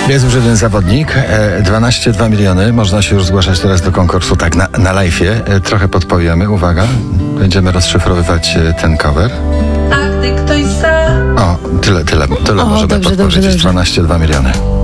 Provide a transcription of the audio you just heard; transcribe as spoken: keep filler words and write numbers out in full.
Jest już jeden zawodnik, dwanaście dwa miliony, można się już zgłaszać teraz do konkursu, tak, na, na live'ie, trochę podpowiemy, uwaga, będziemy rozszyfrowywać ten cover. A gdy ktoś za... O, tyle, tyle, tyle O, możemy dobrze, podpowiedzieć, dobrze, dobrze. dwanaście dwa miliony.